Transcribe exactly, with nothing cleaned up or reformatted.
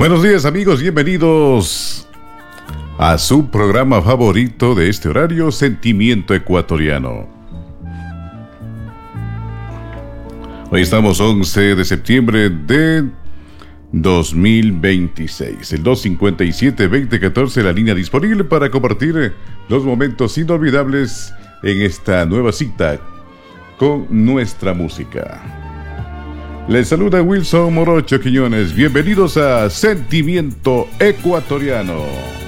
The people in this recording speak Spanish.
Buenos días, amigos, bienvenidos a su programa favorito de este horario, Sentimiento Ecuatoriano. Hoy estamos once de septiembre de dos mil veintiséis. El dos cinco siete, veinte catorce, la línea disponible para compartir los momentos inolvidables en esta nueva cita con nuestra música. Les saluda Wilson Morocho Quiñones. Bienvenidos a Sentimiento Ecuatoriano.